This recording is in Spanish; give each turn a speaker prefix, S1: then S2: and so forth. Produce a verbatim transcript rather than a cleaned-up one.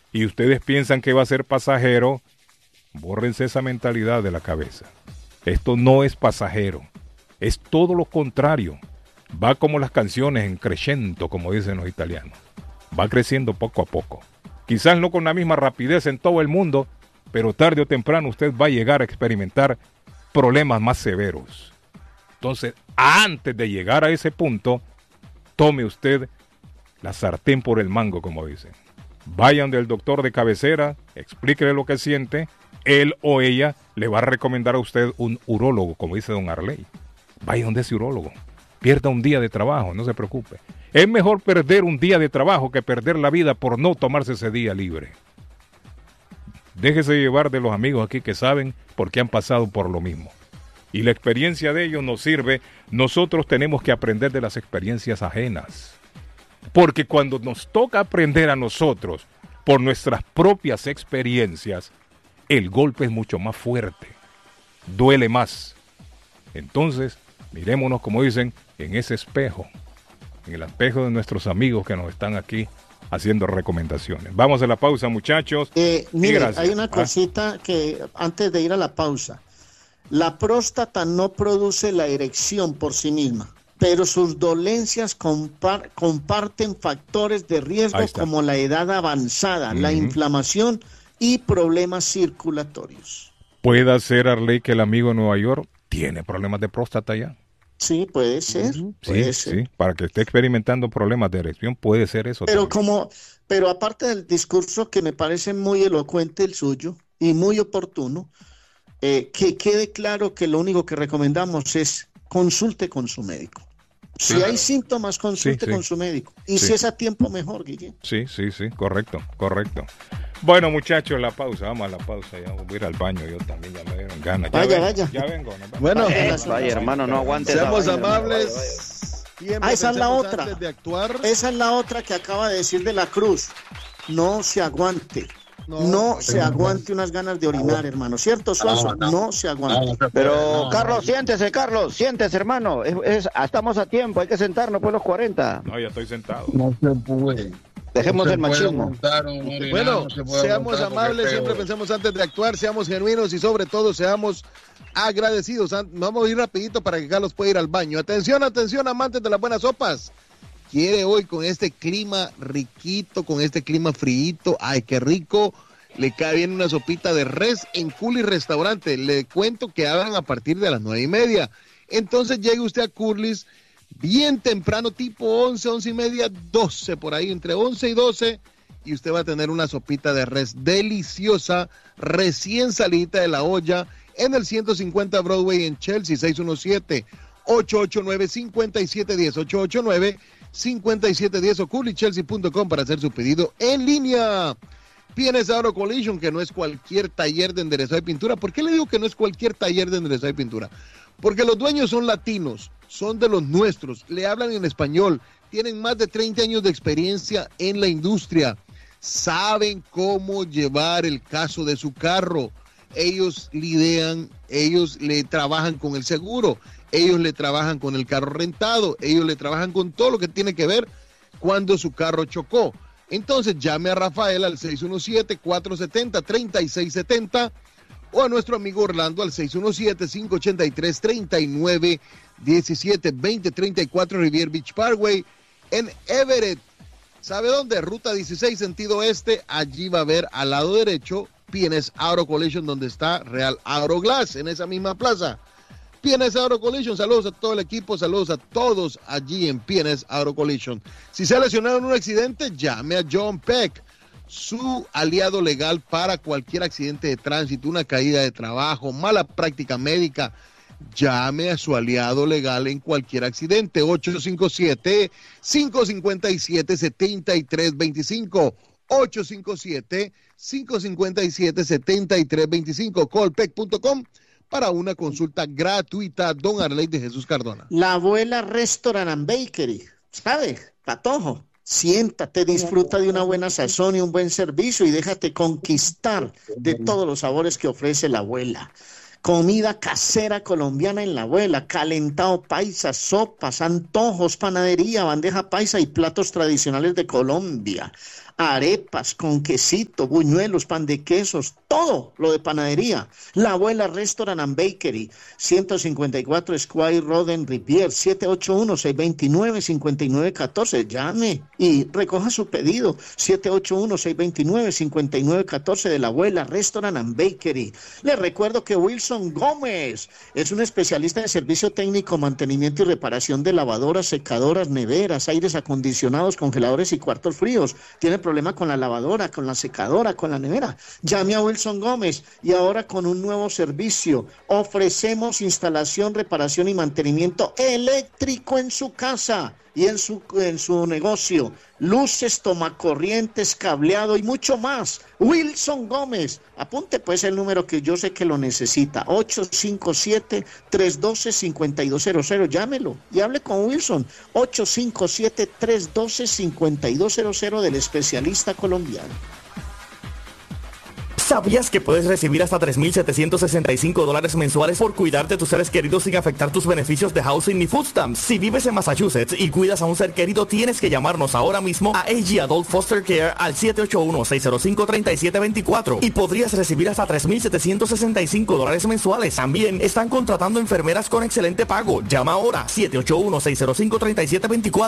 S1: y ustedes piensan que va a ser pasajero, bórrense esa mentalidad de la cabeza. Esto no es pasajero, es todo lo contrario. Va como las canciones en crescendo, como dicen los italianos. Va creciendo poco a poco. Quizás no con la misma rapidez en todo el mundo, pero tarde o temprano usted va a llegar a experimentar problemas más severos. Entonces, antes de llegar a ese punto, tome usted la sartén por el mango, como dicen. Vayan del doctor de cabecera, explíquele lo que siente, él o ella le va a recomendar a usted un urólogo, como dice don Arley. Vaya donde ese urólogo. Pierda un día de trabajo, no se preocupe. Es mejor perder un día de trabajo que perder la vida por no tomarse ese día libre. Déjese llevar de los amigos aquí que saben porque han pasado por lo mismo. Y la experiencia de ellos nos sirve. Nosotros tenemos que aprender de las experiencias ajenas. Porque cuando nos toca aprender a nosotros por nuestras propias experiencias, el golpe es mucho más fuerte. Duele más. Entonces, mirémonos, como dicen, en ese espejo. En el espejo de nuestros amigos que nos están aquí haciendo recomendaciones. Vamos a la pausa, muchachos.
S2: Eh, mire, hay una cosita ¿Ah? que antes de ir a la pausa. La próstata no produce la erección por sí misma, pero sus dolencias compar- comparten factores de riesgo como la edad avanzada, uh-huh. la inflamación y problemas circulatorios.
S1: ¿Puede ser, Arley, que el amigo en Nueva York tiene problemas de próstata ya?
S2: Sí, puede ser.
S1: Sí,
S2: puede
S1: sí,
S2: ser.
S1: Para que esté experimentando problemas de erección, puede ser eso.
S2: Pero
S1: también.
S2: como, pero aparte del discurso que me parece muy elocuente el suyo y muy oportuno, eh, que quede claro que lo único que recomendamos es consulte con su médico. Si claro. hay síntomas, consulte sí, sí. con su médico. Y sí. si es a tiempo, mejor, Guille.
S1: Sí, sí, sí, correcto, correcto. Bueno, muchachos, la pausa, vamos a la pausa. Ya voy a ir al baño, yo también ya me dieron ganas. Ya
S2: vaya,
S1: vengo,
S2: vaya.
S1: Ya vengo.
S3: Bueno,
S4: eh, vaya, hermano, no aguante.
S3: Seamos vaina, amables.
S2: Vaya, vaya. Ah, esa es la otra. De actuar. Esa es la otra que acaba de decir de la Cruz. No se aguante. No, no se aguante unas ganas de orinar, hermano. ¿Cierto, Suazo? No, no. no se aguante.
S4: Pero, Carlos, siéntese, Carlos, siéntese, hermano. Es, es, estamos a tiempo, hay que sentarnos por los cuarenta.
S1: No, ya estoy sentado.
S5: No se puede.
S4: Dejemos
S5: no
S4: el machismo.
S5: Un
S3: bueno, no se seamos amables, siempre pensemos antes de actuar, seamos genuinos y sobre todo seamos agradecidos. Vamos a ir rapidito para que Carlos pueda ir al baño. Atención, atención, amantes de las buenas sopas. Quiere hoy con este clima riquito, con este clima fríito, ay, qué rico, le cae bien una sopita de res en Curly Restaurante. Le cuento que abran a partir de las nueve y media. Entonces llegue usted a Curly's bien temprano, tipo once, once y media, doce, por ahí, entre once y doce, y usted va a tener una sopita de res deliciosa, recién salida de la olla, en el ciento cincuenta Broadway en Chelsea, seis uno siete, ocho ocho nueve, cinco siete uno cero, ocho ocho nueve, cinco siete uno cero, o curly chelsea punto com para hacer su pedido en línea. P N S Auto Collision, que no es cualquier taller de enderezado y pintura. ¿Por qué le digo que no es cualquier taller de enderezado y pintura? Porque los dueños son latinos, son de los nuestros, le hablan en español, tienen más de treinta años de experiencia en la industria, saben cómo llevar el caso de su carro. Ellos lidian, ellos le trabajan con el seguro, ellos le trabajan con el carro rentado, ellos le trabajan con todo lo que tiene que ver cuando su carro chocó. Entonces llame a Rafael al seis uno siete, cuatro siete cero, tres seis siete cero o a nuestro amigo Orlando al seis uno siete, cinco ocho tres, tres nueve uno siete, veinte treinta y cuatro Rivier Beach Parkway en Everett. ¿Sabe dónde? Ruta dieciséis, sentido este. Allí va a ver al lado derecho P N S Auto Collision, donde está Real Auto Glass, en esa misma plaza. P N S Auto Collision, saludos a todo el equipo, saludos a todos allí en P N S Auto Collision. Si se ha lesionado en un accidente, llame a John Peck, su aliado legal para cualquier accidente de tránsito, una caída de trabajo, mala práctica médica. Llame a su aliado legal en cualquier accidente, ocho cinco siete, cinco cinco siete, siete tres dos cinco, ocho cinco siete, cinco cinco siete, siete tres dos cinco, colpec punto com para una consulta gratuita. Don Arley de Jesús Cardona.
S2: La Abuela Restaurant and Bakery, ¿sabe? Patojo, siéntate, disfruta de una buena sazón y un buen servicio y déjate conquistar de todos los sabores que ofrece la abuela. Comida casera colombiana en la abuela, calentado paisa, sopas, antojos, panadería, bandeja paisa y platos tradicionales de Colombia. arepas con quesito, buñuelos, pan de quesos, todo lo de panadería. La Abuela Restaurant and Bakery, ciento cincuenta y cuatro Square Road en Rivier, siete ocho uno, seis dos nueve, cinco nueve uno cuatro. Llame y recoja su pedido, siete ocho uno, seis dos nueve, cinco nueve uno cuatro de La Abuela Restaurant and Bakery. Les recuerdo que Wilson Gómez es un especialista de servicio técnico, mantenimiento y reparación de lavadoras, secadoras, neveras, aires acondicionados, congeladores y cuartos fríos. Tiene problema con la lavadora, con la secadora, con la nevera. Llame a Wilson Gómez y ahora con un nuevo servicio. Ofrecemos instalación, reparación y mantenimiento eléctrico en su casa y en su, en su negocio. Luces, tomacorrientes, cableado y mucho más. Wilson Gómez. Apunte pues el número que yo sé que lo necesita. ocho cinco siete, tres uno dos, cinco dos cero cero. Llámelo y hable con Wilson. ocho cinco siete, tres uno dos, cinco dos cero cero del especialista colombiano.
S6: ¿Sabías que puedes recibir hasta tres mil setecientos sesenta y cinco dólares mensuales por cuidar de tus seres queridos sin afectar tus beneficios de housing ni food stamps? Si vives en Massachusetts y cuidas a un ser querido, tienes que llamarnos ahora mismo a A G Adult Foster Care al siete ocho uno, seis cero cinco, tres siete dos cuatro y podrías recibir hasta tres mil setecientos sesenta y cinco dólares mensuales. También están contratando enfermeras con excelente pago. Llama ahora siete ocho uno, seis cero cinco, tres siete dos cuatro.